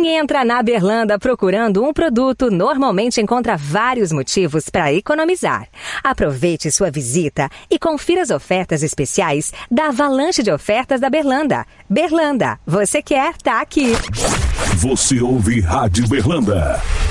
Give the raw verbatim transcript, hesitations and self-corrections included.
Quem entra na Berlanda procurando um produto normalmente encontra vários motivos para economizar. Aproveite sua visita e confira as ofertas especiais da avalanche de ofertas da Berlanda. Berlanda, você quer, tá aqui. Você ouve Rádio Berlanda.